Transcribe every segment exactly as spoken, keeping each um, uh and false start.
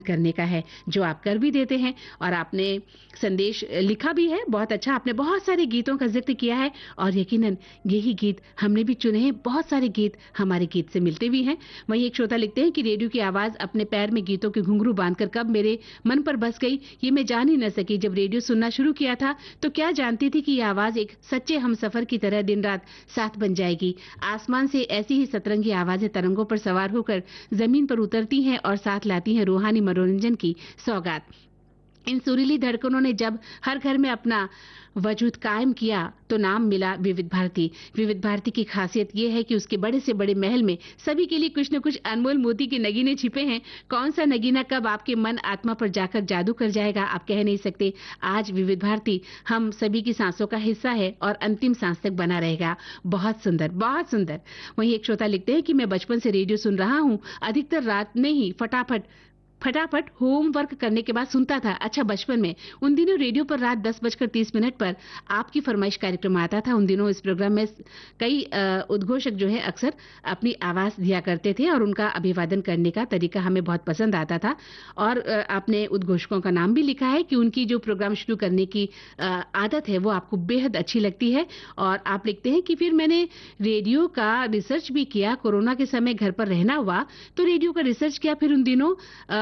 करने का है, जो आप कर भी देते हैं। और आपने संदेश लिखा भी है, बहुत अच्छा। आपने बहुत सारे गीतों का जिक्र किया है और यकीनन यही गीत हमने भी चुने हैं। बहुत सारे गीत हमारे गीत से मिलते भी हैं। वहीं एक श्रोता लिखते हैं कि रेडियो की आवाज अपने पैर में गीतों के घुंघरू बांधकर कब मेरे मन पर बस गई, ये मैं जान ही न सकी। जब रेडियो सुनना शुरू किया था तो क्या जानती थी कि ये आवाज एक सच्चे हमसफर की तरह दिन रात साथ बन जाएगी। आसमान से ऐसी ही सतरंगी आवाजें तरंगों पर सवार होकर जमीन पर उतरती हैं और साथ लाती हैं रूहानी मनोरंजन की सौगात। इन सुरीली धड़कनों ने जब हर घर में अपना वजूद कायम किया तो नाम मिला विविध भारती। विविध भारती की खासियत यह है कि उसके बड़े से बड़े महल में सभी के लिए कुछ न कुछ अनमोल मोती के नगीने छिपे हैं। कौन सा नगीना कब आपके मन आत्मा पर जाकर जादू कर जाएगा, आप कह नहीं सकते। आज विविध भारती हम सभी की सांसों का हिस्सा है और अंतिम सांस तक बना रहेगा। बहुत सुंदर, बहुत सुंदर। वहीं एक श्रोता लिखते हैं कि मैं बचपन से रेडियो सुन रहा हूं, अधिकतर रात में ही फटाफट फटाफट होमवर्क करने के बाद सुनता था। अच्छा, बचपन में उन दिनों रेडियो पर रात दस बजकर तीस मिनट पर आपकी फरमाइश कार्यक्रम आता था। उन दिनों इस प्रोग्राम में कई उद्घोषक जो है अक्सर अपनी आवाज दिया करते थे और उनका अभिवादन करने का तरीका हमें बहुत पसंद आता था। और आपने उद्घोषकों का नाम भी लिखा है कि उनकी जो प्रोग्राम शुरू करने की आदत है वो आपको बेहद अच्छी लगती है। और आप लिखते हैं कि फिर मैंने रेडियो का रिसर्च भी किया। कोरोना के समय घर पर रहना हुआ तो रेडियो का रिसर्च किया। फिर उन दिनों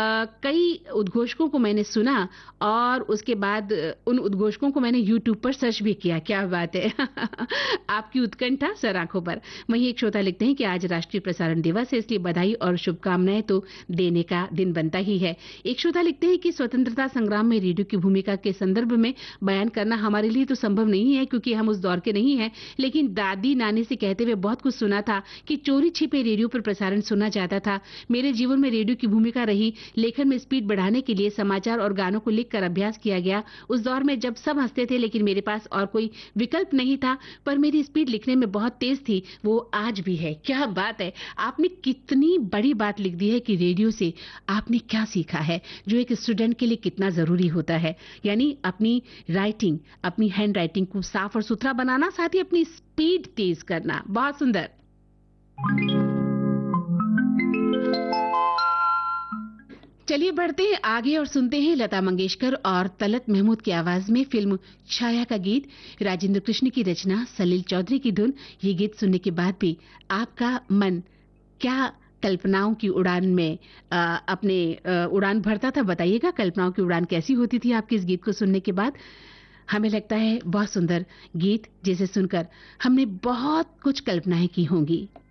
कई उद्घोषकों को मैंने सुना और उसके बाद उन उद्घोषकों को मैंने यूट्यूब पर सर्च भी किया। क्या बात है। आपकी उत्कंठा सर आंखों पर। वहीं एक श्रोता लिखते हैं कि आज राष्ट्रीय प्रसारण दिवस है, इसलिए बधाई और शुभकामनाएं तो देने का दिन बनता ही है। एक श्रोता लिखते हैं कि स्वतंत्रता संग्राम में रेडियो की भूमिका के संदर्भ में बयान करना हमारे लिए तो संभव नहीं है क्योंकि हम उस दौर के नहीं हैं, लेकिन दादी नानी से कहते हुए बहुत कुछ सुना था कि चोरी छिपे रेडियो पर प्रसारण सुना जाता था। मेरे जीवन में रेडियो की भूमिका रही। लेखन में स्पीड बढ़ाने के लिए समाचार और गानों को लिखकर अभ्यास किया गया। उस दौर में जब सब हंसते थे लेकिन मेरे पास और कोई विकल्प नहीं था, पर मेरी स्पीड लिखने में बहुत तेज थी, वो आज भी है। क्या बात है। आपने कितनी बड़ी बात लिख दी है कि रेडियो से आपने क्या सीखा है, जो एक स्टूडेंट के लिए कितना जरूरी होता है। यानी अपनी राइटिंग, अपनी हैंड राइटिंग को साफ और सुथरा बनाना, साथ ही अपनी स्पीड तेज करना। बहुत सुंदर। चलिए बढ़ते हैं आगे और सुनते हैं लता मंगेशकर और तलत महमूद की आवाज में फिल्म छाया का गीत। राजेंद्र कृष्ण की रचना, सलील चौधरी की धुन। ये गीत सुनने के बाद भी आपका मन क्या कल्पनाओं की उड़ान में आ, अपने आ, उड़ान भरता था? बताइएगा, कल्पनाओं की उड़ान कैसी होती थी आपके इस गीत को सुनने के बाद। हमें लगता है बहुत सुंदर गीत जिसे सुनकर हमने बहुत कुछ कल्पनाएं की होंगी।